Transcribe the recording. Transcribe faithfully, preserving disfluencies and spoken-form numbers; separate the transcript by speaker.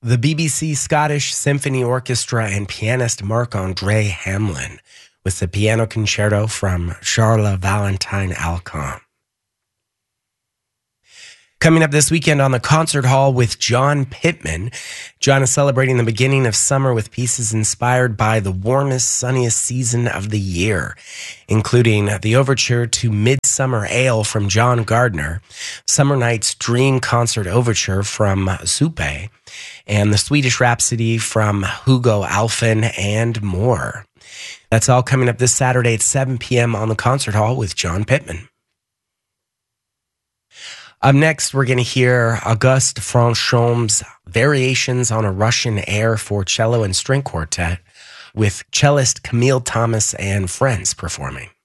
Speaker 1: The B B C Scottish Symphony Orchestra and pianist Marc-André Hamelin with the piano concerto from Charles Valentin Alcon. Coming up this weekend on the Concert Hall with John Pittman. John is celebrating the beginning of summer with pieces inspired by the warmest, sunniest season of the year, including the overture to Midsummer Ale from John Gardner, Summer Night's Dream Concert Overture from Supe, and the Swedish Rhapsody from Hugo Alfvén, and more. That's all coming up this Saturday at seven p.m. on the Concert Hall with John Pittman. Up next, we're going to hear Auguste Franchom's Variations on a Russian Air for Cello and String Quartet with cellist Camille Thomas and friends performing.